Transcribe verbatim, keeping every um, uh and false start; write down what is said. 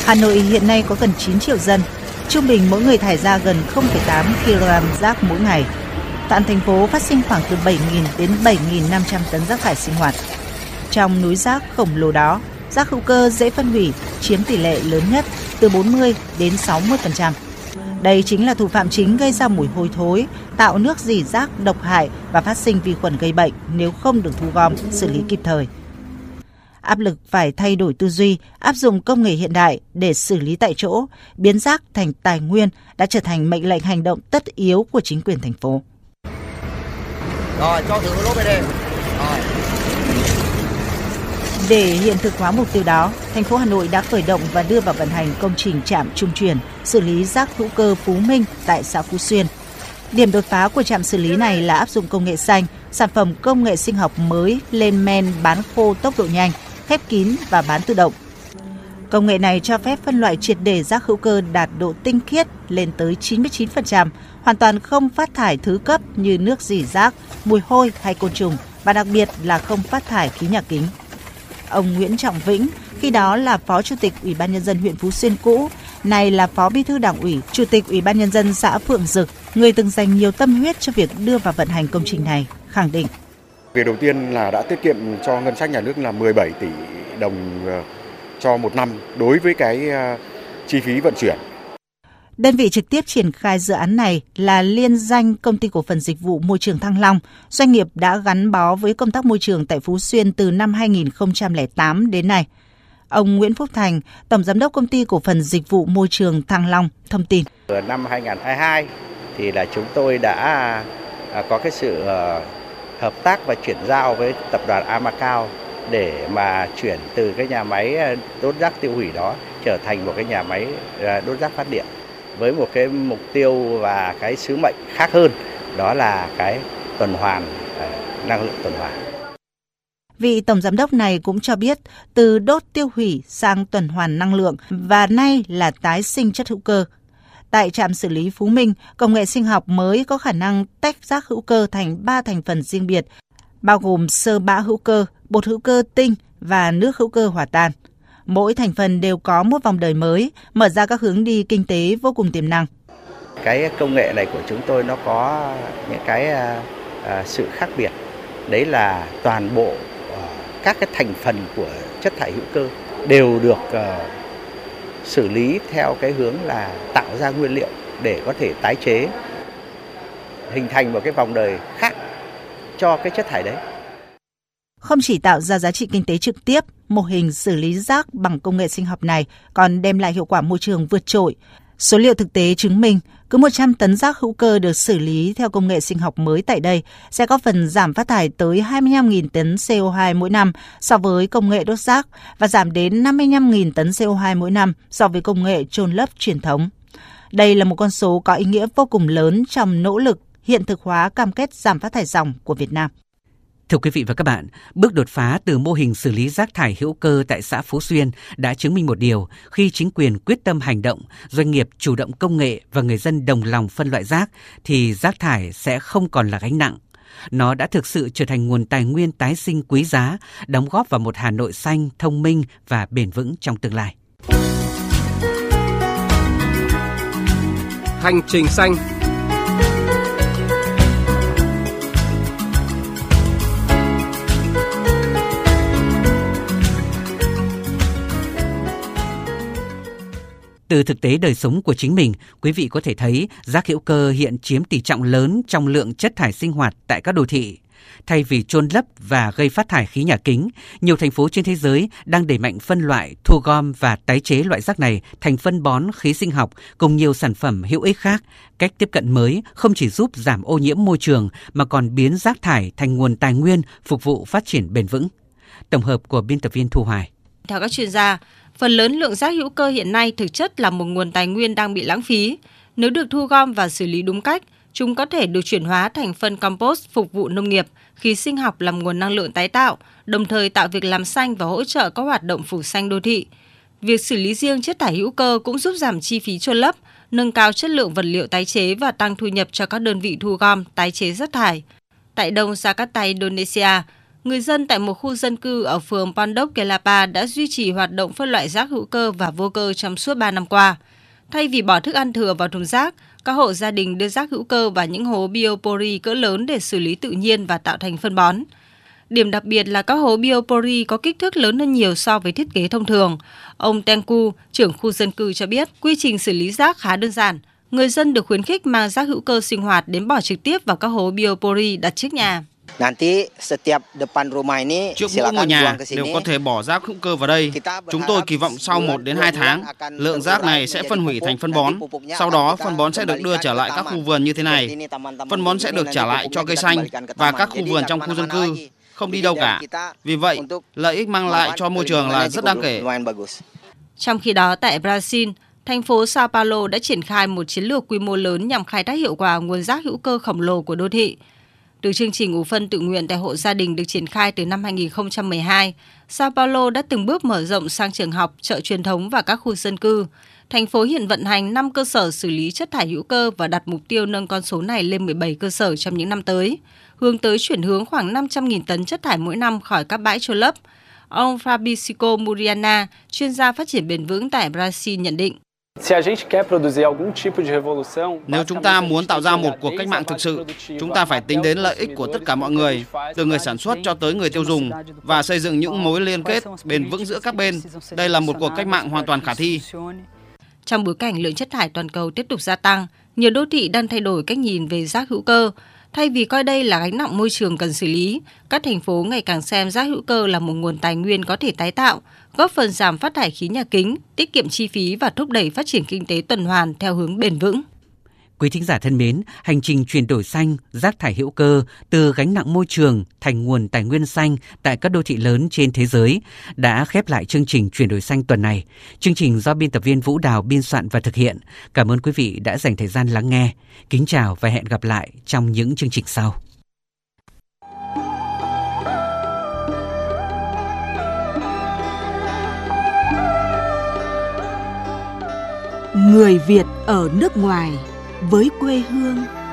Hà Nội hiện nay có gần chín triệu dân, trung bình mỗi người thải ra gần không phẩy tám ki lô gam rác mỗi ngày. Toàn thành phố phát sinh khoảng từ bảy nghìn đến bảy nghìn năm trăm tấn rác thải sinh hoạt. Trong núi rác khổng lồ đó, rác hữu cơ dễ phân hủy chiếm tỷ lệ lớn nhất, từ bốn mươi đến sáu mươi phần trăm. Đây chính là thủ phạm chính gây ra mùi hôi thối, tạo nước rỉ rác độc hại và phát sinh vi khuẩn gây bệnh nếu không được thu gom, xử lý kịp thời. Áp lực phải thay đổi tư duy, áp dụng công nghệ hiện đại để xử lý tại chỗ, biến rác thành tài nguyên đã trở thành mệnh lệnh hành động tất yếu của chính quyền thành phố. Rồi, cho thử lốp về đây. Rồi. Để hiện thực hóa mục tiêu đó, thành phố Hà Nội đã khởi động và đưa vào vận hành công trình trạm trung chuyển xử lý rác hữu cơ Phú Minh tại xã Phú Xuyên. Điểm đột phá của trạm xử lý này là áp dụng công nghệ xanh, sản phẩm công nghệ sinh học mới lên men bán khô tốc độ nhanh, khép kín và bán tự động. Công nghệ này cho phép phân loại triệt để rác hữu cơ đạt độ tinh khiết lên tới chín mươi chín phần trăm, hoàn toàn không phát thải thứ cấp như nước rỉ rác, mùi hôi hay côn trùng và đặc biệt là không phát thải khí nhà kính. Ông Nguyễn Trọng Vĩnh, khi đó là Phó Chủ tịch Ủy ban Nhân dân huyện Phú Xuyên cũ, nay là Phó Bí thư Đảng ủy, Chủ tịch Ủy ban Nhân dân xã Phượng Dực, người từng dành nhiều tâm huyết cho việc đưa vào vận hành công trình này, khẳng định. Việc đầu tiên là đã tiết kiệm cho ngân sách nhà nước là mười bảy tỷ đồng cho một năm đối với cái chi phí vận chuyển. Đơn vị trực tiếp triển khai dự án này là liên danh Công ty Cổ phần Dịch vụ Môi trường Thăng Long, doanh nghiệp đã gắn bó với công tác môi trường tại Phú Xuyên từ năm hai nghìn không trăm lẻ tám đến nay. Ông Nguyễn Phúc Thành, Tổng Giám đốc Công ty Cổ phần Dịch vụ Môi trường Thăng Long, thông tin. Ở năm hai nghìn không trăm hai mươi hai thì là chúng tôi đã có cái sự hợp tác và chuyển giao với tập đoàn Amacao để mà chuyển từ cái nhà máy đốt rác tiêu hủy đó trở thành một cái nhà máy đốt rác phát điện với một cái mục tiêu và cái sứ mệnh khác hơn, đó là cái tuần hoàn, năng lượng tuần hoàn. Vị Tổng Giám đốc này cũng cho biết từ đốt tiêu hủy sang tuần hoàn năng lượng và nay là tái sinh chất hữu cơ. Tại trạm xử lý Phú Minh, công nghệ sinh học mới có khả năng tách rác hữu cơ thành ba thành phần riêng biệt, bao gồm xơ bã hữu cơ, bột hữu cơ tinh và nước hữu cơ hòa tan. Mỗi thành phần đều có một vòng đời mới, mở ra các hướng đi kinh tế vô cùng tiềm năng. Cái công nghệ này của chúng tôi nó có những cái uh, sự khác biệt. Đấy là toàn bộ uh, các cái thành phần của chất thải hữu cơ đều được uh, xử lý theo cái hướng là tạo ra nguyên liệu để có thể tái chế, hình thành một cái vòng đời khác cho cái chất thải đấy. Không chỉ tạo ra giá trị kinh tế trực tiếp, mô hình xử lý rác bằng công nghệ sinh học này còn đem lại hiệu quả môi trường vượt trội. Số liệu thực tế chứng minh, cứ một trăm tấn rác hữu cơ được xử lý theo công nghệ sinh học mới tại đây sẽ có phần giảm phát thải tới hai mươi lăm nghìn tấn xê o hai mỗi năm so với công nghệ đốt rác và giảm đến năm mươi lăm nghìn tấn xê o hai mỗi năm so với công nghệ chôn lấp truyền thống. Đây là một con số có ý nghĩa vô cùng lớn trong nỗ lực hiện thực hóa cam kết giảm phát thải ròng của Việt Nam. Thưa quý vị và các bạn, bước đột phá từ mô hình xử lý rác thải hữu cơ tại xã Phú Xuyên đã chứng minh một điều: khi chính quyền quyết tâm hành động, doanh nghiệp chủ động công nghệ và người dân đồng lòng phân loại rác thì rác thải sẽ không còn là gánh nặng. Nó đã thực sự trở thành nguồn tài nguyên tái sinh quý giá, đóng góp vào một Hà Nội xanh, thông minh và bền vững trong tương lai. Hành trình xanh. Từ thực tế đời sống của chính mình, quý vị có thể thấy rác hữu cơ hiện chiếm tỷ trọng lớn trong lượng chất thải sinh hoạt tại các đô thị. Thay vì chôn lấp và gây phát thải khí nhà kính, nhiều thành phố trên thế giới đang đẩy mạnh phân loại, thu gom và tái chế loại rác này thành phân bón, khí sinh học cùng nhiều sản phẩm hữu ích khác. Cách tiếp cận mới không chỉ giúp giảm ô nhiễm môi trường mà còn biến rác thải thành nguồn tài nguyên phục vụ phát triển bền vững. Tổng hợp của biên tập viên Thu Hoài. Theo các chuyên gia, phần lớn lượng rác hữu cơ hiện nay thực chất là một nguồn tài nguyên đang bị lãng phí. Nếu được thu gom và xử lý đúng cách, chúng có thể được chuyển hóa thành phân compost phục vụ nông nghiệp, khí sinh học làm nguồn năng lượng tái tạo, đồng thời tạo việc làm xanh và hỗ trợ các hoạt động phủ xanh đô thị. Việc xử lý riêng chất thải hữu cơ cũng giúp giảm chi phí chôn lấp, nâng cao chất lượng vật liệu tái chế và tăng thu nhập cho các đơn vị thu gom, tái chế rác thải. Tại Đông Jakarta, Indonesia, người dân tại một khu dân cư ở phường Pondok Kelapa đã duy trì hoạt động phân loại rác hữu cơ và vô cơ trong suốt ba năm qua. Thay vì bỏ thức ăn thừa vào thùng rác, các hộ gia đình đưa rác hữu cơ vào những hố biopori cỡ lớn để xử lý tự nhiên và tạo thành phân bón. Điểm đặc biệt là các hố biopori có kích thước lớn hơn nhiều so với thiết kế thông thường. Ông Tengku, trưởng khu dân cư cho biết, quy trình xử lý rác khá đơn giản. Người dân được khuyến khích mang rác hữu cơ sinh hoạt đến bỏ trực tiếp vào các hố biopori đặt trước nhà. Trước mỗi ngôi nhà đều có thể bỏ rác hữu cơ vào đây. Chúng tôi kỳ vọng sau một đến hai tháng, lượng rác này sẽ phân hủy thành phân bón. Sau đó, phân bón sẽ được đưa trở lại các khu vườn như thế này. Phân bón sẽ được trả lại cho cây xanh và các khu vườn trong khu dân cư, không đi đâu cả. Vì vậy, lợi ích mang lại cho môi trường là rất đáng kể. Trong khi đó, tại Brazil, thành phố Sao Paulo đã triển khai một chiến lược quy mô lớn nhằm khai thác hiệu quả nguồn rác hữu cơ khổng lồ của đô thị. Từ chương trình ủ phân tự nguyện tại hộ gia đình được triển khai từ năm hai nghìn không trăm mười hai, Sao Paulo đã từng bước mở rộng sang trường học, chợ truyền thống và các khu dân cư. Thành phố hiện vận hành năm cơ sở xử lý chất thải hữu cơ và đặt mục tiêu nâng con số này lên mười bảy cơ sở trong những năm tới, hướng tới chuyển hướng khoảng năm trăm nghìn tấn chất thải mỗi năm khỏi các bãi chôn lấp. Ông Fabrício Muriana, chuyên gia phát triển bền vững tại Brazil nhận định. Nếu chúng ta muốn tạo ra một cuộc cách mạng thực sự, chúng ta phải tính đến lợi ích của tất cả mọi người, từ người sản xuất cho tới người tiêu dùng, và xây dựng những mối liên kết bền vững giữa các bên. Đây là một cuộc cách mạng hoàn toàn khả thi. Trong bối cảnh lượng chất thải toàn cầu tiếp tục gia tăng, nhiều đô thị đang thay đổi cách nhìn về rác hữu cơ. Thay vì coi đây là gánh nặng môi trường cần xử lý, các thành phố ngày càng xem rác hữu cơ là một nguồn tài nguyên có thể tái tạo, góp phần giảm phát thải khí nhà kính, tiết kiệm chi phí và thúc đẩy phát triển kinh tế tuần hoàn theo hướng bền vững. Quý thính giả thân mến, hành trình chuyển đổi xanh, rác thải hữu cơ từ gánh nặng môi trường thành nguồn tài nguyên xanh tại các đô thị lớn trên thế giới đã khép lại chương trình chuyển đổi xanh tuần này. Chương trình do biên tập viên Vũ Đào biên soạn và thực hiện. Cảm ơn quý vị đã dành thời gian lắng nghe. Kính chào và hẹn gặp lại trong những chương trình sau. Người Việt ở nước ngoài với quê hương